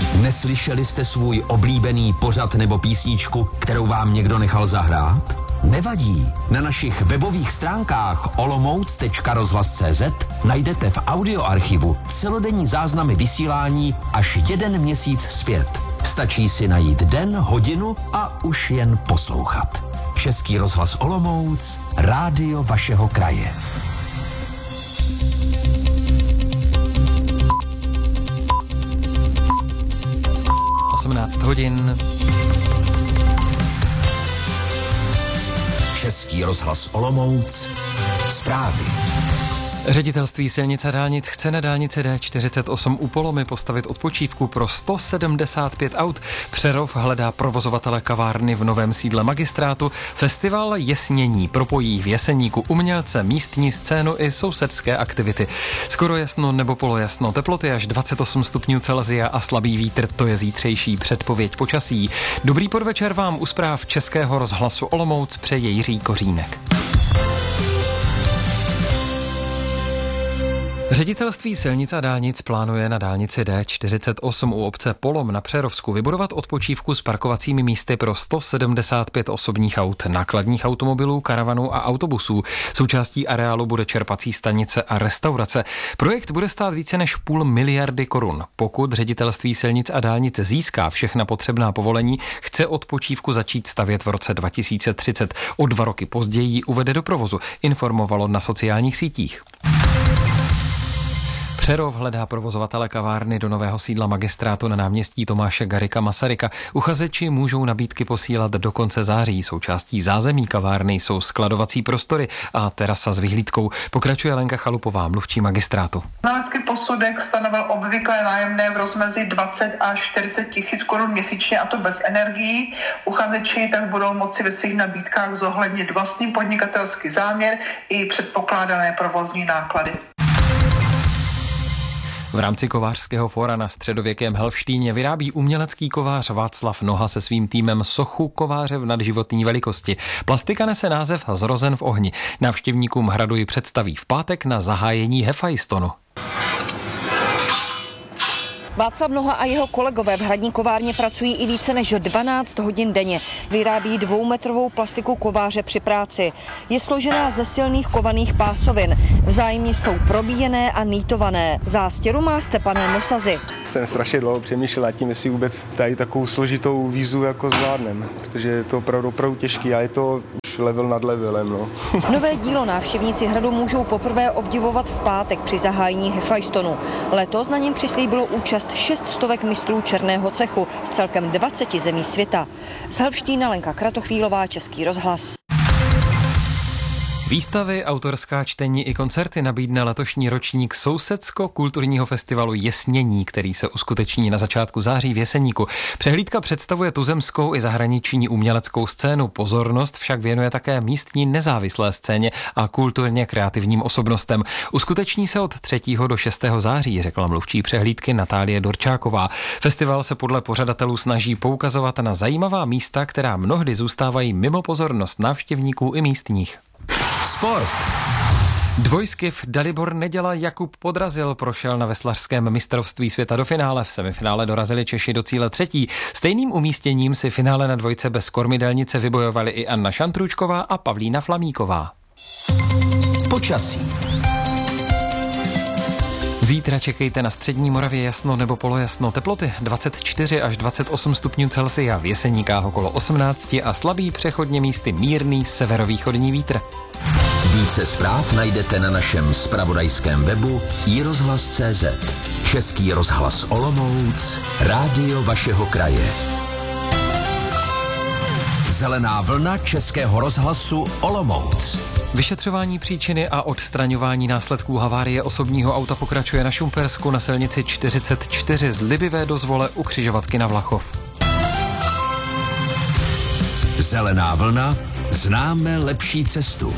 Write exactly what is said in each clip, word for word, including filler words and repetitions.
Neslyšeli jste svůj oblíbený pořad nebo písničku, kterou vám někdo nechal zahrát? Nevadí. Na našich webových stránkách olomouc tečka rozhlas tečka cé zet najdete v audioarchivu celodenní záznamy vysílání až jeden měsíc zpět. Stačí si najít den, hodinu a už jen poslouchat. Český rozhlas Olomouc, rádio vašeho kraje. osmnáct hodin. Český rozhlas Olomouc, zprávy. Ředitelství silnic a dálnic chce na dálnici D čtyřicet osm u Polomy postavit odpočívku pro sto sedmdesát pět aut. Přerov hledá provozovatele kavárny v novém sídle magistrátu. Festival Jesnění propojí v Jeseníku umělce, místní scénu i sousedské aktivity. Skoro jasno nebo polojasno, teploty až dvacet osm stupňů Celsia a slabý vítr, to je zítřejší předpověď počasí. Dobrý podvečer vám u zpráv Českého rozhlasu Olomouc přeje Jiří Kořínek. Ředitelství silnic a dálnic plánuje na dálnici D čtyřicet osm u obce Polom na Přerovsku vybudovat odpočívku s parkovacími místy pro sto sedmdesát pět osobních aut, nákladních automobilů, karavanů a autobusů. Součástí areálu bude čerpací stanice a restaurace. Projekt bude stát více než půl miliardy korun. Pokud Ředitelství silnic a dálnic získá všechna potřebná povolení, chce odpočívku začít stavět v roce dva tisíce třicet. O dva roky později ji uvede do provozu, informovalo na sociálních sítích. Přerov hledá provozovatele kavárny do nového sídla magistrátu na náměstí Tomáše Garrigua Masaryka. Uchazeči můžou nabídky posílat do konce září. Součástí zázemí kavárny jsou skladovací prostory a terasa s vyhlídkou. Pokračuje Lenka Chalupová, mluvčí magistrátu. Znalecký posudek stanovil obvyklé nájemné v rozmezí dvacet až čtyřicet tisíc korun měsíčně, a to bez energií. Uchazeči tak budou moci ve svých nabídkách zohlednit vlastní podnikatelský záměr i předpokládané provozní náklady. V rámci kovářského fóra na středověkém Helštíně vyrábí umělecký kovář Václav Noha se svým týmem sochu kováře v nadživotní velikosti. Plastika nese název Zrozen v ohni. Návštěvníkům hradu ji představí v pátek na zahájení Hefajstonu. Václav Noha a jeho kolegové v hradní kovárně pracují i více než dvanáct hodin denně. Vyrábí dvoumetrovou plastiku kováře při práci. Je složená ze silných kovaných pásovin. Vzájemně jsou probíjené a nýtované. Zástěru má Stepan Nosazy. Jsem strašně dlouho přemýšlel nad tím, jestli vůbec tady takovou složitou výzvu jako zvládnem, protože je to opravdu, opravdu těžký a je to už level nad levelem. No. Nové dílo návštěvníci hradu můžou poprvé obdivovat v pátek při zahájení Hefajstonu. Letos na něm přislíbilo účast šest stovek mistrů černého cechu z celkem dvaceti zemí světa. Z Helštína Lenka Kratochvílová, Český rozhlas. Výstavy, autorská čtení i koncerty nabídne letošní ročník Sousedsko-kulturního festivalu Jesnění, který se uskuteční na začátku září v Jeseníku. Přehlídka představuje tuzemskou i zahraniční uměleckou scénu. Pozornost však věnuje také místní nezávislé scéně a kulturně kreativním osobnostem. Uskuteční se od třetího do šestého září, řekla mluvčí přehlídky Natálie Dorčáková. Festival se podle pořadatelů snaží poukazovat na zajímavá místa, která mnohdy zůstávají mimo pozornost návštěvníků i místních. Sport. Dvojskiv Dalibor Neděla Jakub Podrazil prošel na veslařském mistrovství světa do finále. V semifinále dorazili Češi do cíle třetí. Stejným umístěním si finále na dvojce bez kormidelnice vybojovali i Anna Šantručková a Pavlína Flamíková. Počasí. Zítra čekejte na střední Moravě jasno nebo polojasno. Teploty dvacet čtyři až dvacet osm stupňů Celsia, v Jeseníkách okolo osmnáct a slabý přechodně místy mírný severovýchodní vítr. Více zpráv najdete na našem zpravodajském webu i rozhlas tečka cé zet. Český rozhlas Olomouc, rádio vašeho kraje. Zelená vlna Českého rozhlasu Olomouc. Vyšetřování příčiny a odstraňování následků havárie osobního auta pokračuje na Šumpersku na silnici čtyřicet čtyři z Libivé do Zvole u křižovatky na Vlachov. Zelená vlna, známe lepší cestu.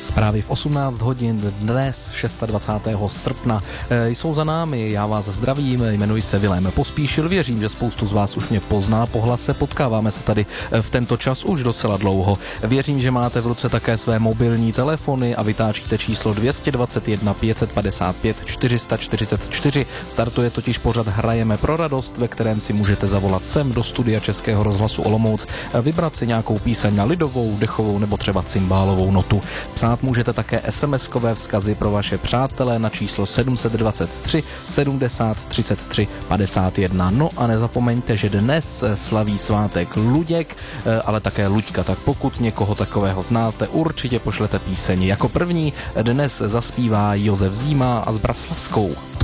Zprávy v osmnáct hodin dnes dvacátého šestého srpna jsou za námi. Já vás zdravím, jmenuji se Vilém Pospíšil. Věřím, že spoustu z vás už mě pozná po hlase. Potkáváme se tady v tento čas už docela dlouho. Věřím, že máte v ruce také své mobilní telefony a vytáčíte číslo dvě stě dvacet jedna pět set padesát pět čtyři sta čtyřicet čtyři. Startuje totiž pořad Hrajeme pro radost, ve kterém si můžete zavolat sem do studia Českého rozhlasu Olomouc, vybrat si nějakou píseň na lidovou, dechovou nebo třeba cymbálovou notu. Psát můžete také es em eskové vzkazy pro vaše přátelé na číslo sedm set dvacet tři sedmdesát třicet tři padesát jedna. No a nezapomeňte, že dnes slaví svátek Luděk, ale také Luďka, tak pokud někoho takového znáte, určitě pošlete píseň. Jako první dnes zaspívá Josef Zíma a s Braslavskou.